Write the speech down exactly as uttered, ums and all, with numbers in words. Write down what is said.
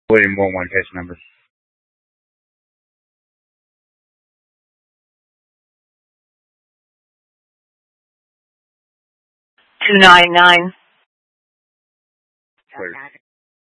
William one one case number. two nine nine. Clear.